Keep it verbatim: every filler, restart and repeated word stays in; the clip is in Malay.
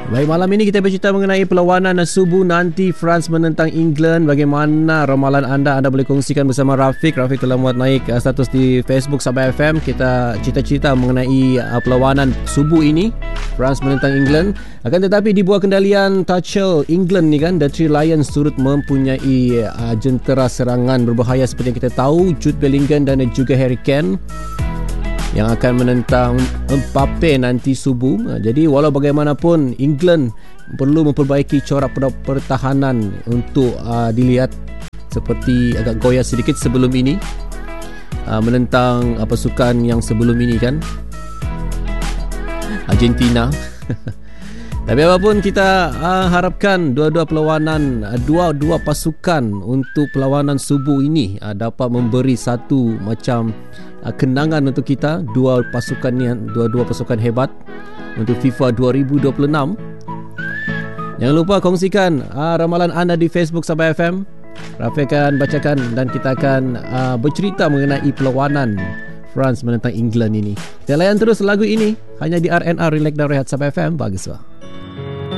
Baik, malam ini kita bercerita mengenai perlawanan subuh nanti France menentang England. Bagaimana ramalan anda? Anda boleh kongsikan bersama Rafiq. Rafiq telah muat naik status di Facebook Sabah F M. Kita cerita-cerita mengenai perlawanan subuh ini, France menentang England. Akan tetapi di bawah kendalian Tuchel, England ni kan, The Three Lions turut mempunyai uh, jentera serangan berbahaya seperti yang kita tahu, Jude Bellingham dan juga Harry Kane yang akan menentang Mbappe nanti subuh. Jadi walau bagaimanapun England perlu memperbaiki corak pertahanan untuk uh, dilihat seperti agak goyah sedikit sebelum ini uh, menentang uh, pasukan yang sebelum ini kan, Argentina. Tapi apapun, kita uh, harapkan dua-dua perlawanan, uh, dua-dua pasukan untuk perlawanan subuh ini uh, dapat memberi satu macam uh, kenangan untuk kita. Dua pasukan ni, dua-dua pasukan hebat untuk FIFA dua ribu dua puluh enam. Jangan lupa kongsikan uh, ramalan anda di Facebook Sabah F M. Rafi akan bacakan dan kita akan uh, bercerita mengenai perlawanan France menentang England ini. Kita layan terus lagu ini hanya di R N R Relax dan Rehat Sabah F M. Bagus, wah.